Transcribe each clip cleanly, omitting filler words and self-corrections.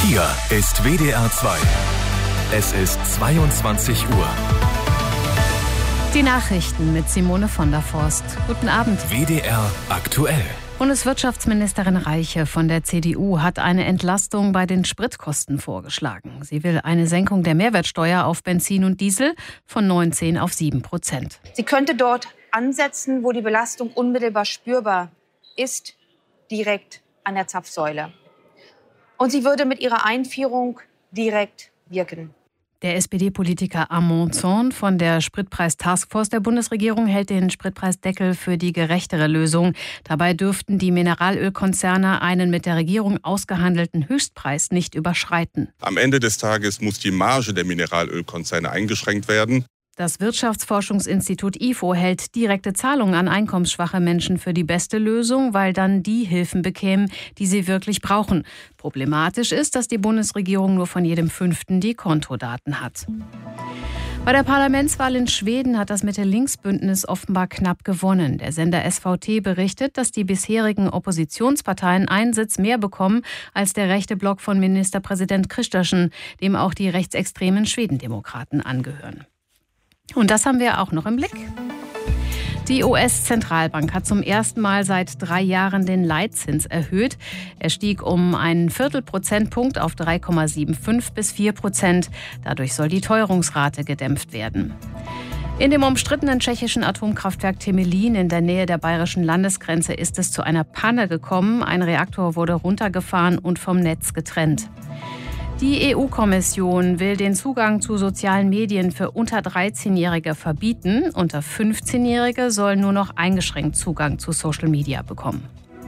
Hier ist WDR 2. Es ist 22 Uhr. Die Nachrichten mit Simone von der Forst. Guten Abend. WDR aktuell. Bundeswirtschaftsministerin Reiche von der CDU hat eine Entlastung bei den Spritkosten vorgeschlagen. Sie will eine Senkung der Mehrwertsteuer auf Benzin und Diesel von 19 auf 7%. Sie könnte dort ansetzen, wo die Belastung unmittelbar spürbar ist, direkt an der Zapfsäule. Und sie würde mit ihrer Einführung direkt wirken. Der SPD-Politiker Armand Zorn von der Spritpreis-Taskforce der Bundesregierung hält den Spritpreisdeckel für die gerechtere Lösung. Dabei dürften die Mineralölkonzerne einen mit der Regierung ausgehandelten Höchstpreis nicht überschreiten. Am Ende des Tages muss die Marge der Mineralölkonzerne eingeschränkt werden. Das Wirtschaftsforschungsinstitut IFO hält direkte Zahlungen an einkommensschwache Menschen für die beste Lösung, weil dann die Hilfen bekämen, die sie wirklich brauchen. Problematisch ist, dass die Bundesregierung nur von jedem Fünften die Kontodaten hat. Bei der Parlamentswahl in Schweden hat das Mitte-Links-Bündnis offenbar knapp gewonnen. Der Sender SVT berichtet, dass die bisherigen Oppositionsparteien einen Sitz mehr bekommen als der rechte Block von Ministerpräsident Kristersson, dem auch die rechtsextremen Schwedendemokraten angehören. Und das haben wir auch noch im Blick. Die US-Zentralbank hat zum ersten Mal seit 3 Jahren den Leitzins erhöht. Er stieg um einen Viertelprozentpunkt auf 3,75 bis 4%. Dadurch soll die Teuerungsrate gedämpft werden. In dem umstrittenen tschechischen Atomkraftwerk Temelin in der Nähe der bayerischen Landesgrenze ist es zu einer Panne gekommen. Ein Reaktor wurde runtergefahren und vom Netz getrennt. Die EU-Kommission will den Zugang zu sozialen Medien für unter 13-Jährige verbieten. Unter 15-Jährige sollen nur noch eingeschränkt Zugang zu Social Media bekommen.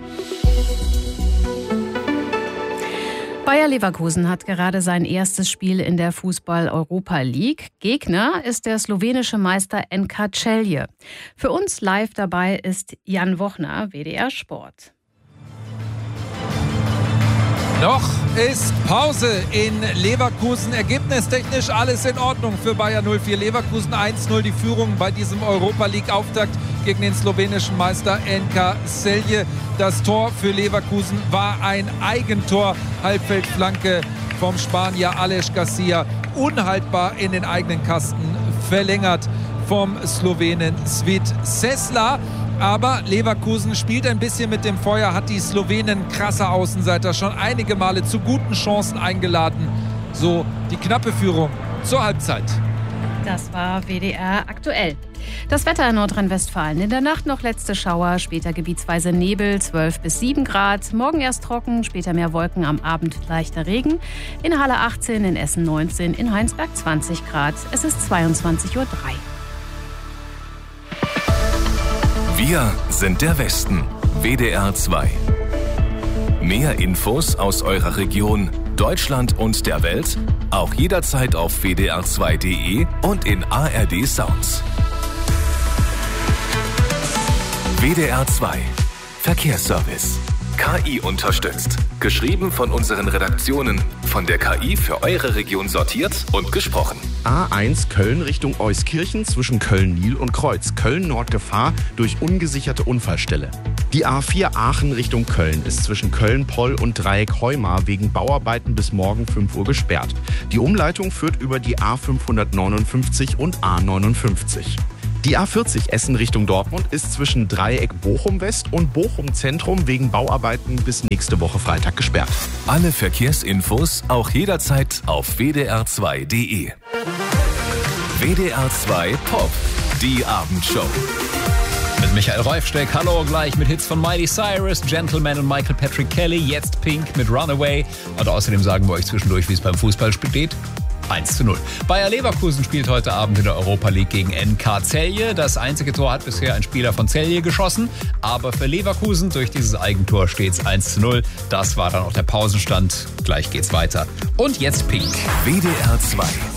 Bayer Leverkusen hat gerade sein erstes Spiel in der Fußball-Europa League. Gegner ist der slowenische Meister NK Celje. Für uns live dabei ist Jan Wochner, WDR Sport. Noch ist Pause in Leverkusen. Ergebnistechnisch alles in Ordnung für Bayer 04 Leverkusen. 1-0 die Führung bei diesem Europa-League-Auftakt gegen den slowenischen Meister NK Celje. Das Tor für Leverkusen war ein Eigentor. Halbfeldflanke vom Spanier Aleš Garcia. Unhaltbar in den eigenen Kasten. Verlängert vom Slowenen Svit Sesla. Aber Leverkusen spielt ein bisschen mit dem Feuer, hat die Slowenen krasse Außenseiter schon einige Male zu guten Chancen eingeladen. So die knappe Führung zur Halbzeit. Das war WDR aktuell. Das Wetter in Nordrhein-Westfalen. In der Nacht noch letzte Schauer, später gebietsweise Nebel, 12 bis 7 Grad. Morgen erst trocken, später mehr Wolken, am Abend leichter Regen. In Halle 18, in Essen 19, in Heinsberg 20 Grad. Es ist 22:03 Uhr. Wir sind der Westen. WDR 2. Mehr Infos aus eurer Region, Deutschland und der Welt auch jederzeit auf wdr2.de und in ARD Sounds. WDR 2. Verkehrsservice. KI unterstützt. Geschrieben von unseren Redaktionen. Von der KI für eure Region sortiert und gesprochen. A1 Köln Richtung Euskirchen zwischen Köln-Nil und Kreuz. Köln-Nord Gefahr durch ungesicherte Unfallstelle. Die A4 Aachen Richtung Köln ist zwischen Köln-Poll und Dreieck Heumar wegen Bauarbeiten bis morgen 5 Uhr gesperrt. Die Umleitung führt über die A559 und A59. Die A40 Essen Richtung Dortmund ist zwischen Dreieck Bochum West und Bochum Zentrum wegen Bauarbeiten bis nächste Woche Freitag gesperrt. Alle Verkehrsinfos auch jederzeit auf wdr2.de. WDR 2 Pop, die Abendshow. Mit Michael Reufsteck, hallo, gleich mit Hits von Miley Cyrus, Gentleman und Michael Patrick Kelly, jetzt Pink mit Runaway. Und außerdem sagen wir euch zwischendurch, wie es beim Fußball steht. 1:0. Bayer Leverkusen spielt heute Abend in der Europa League gegen NK Celje. Das einzige Tor hat bisher ein Spieler von Celje geschossen. Aber für Leverkusen durch dieses Eigentor steht es 1:0. Das war dann auch der Pausenstand. Gleich geht's weiter. Und jetzt Pink. WDR 2.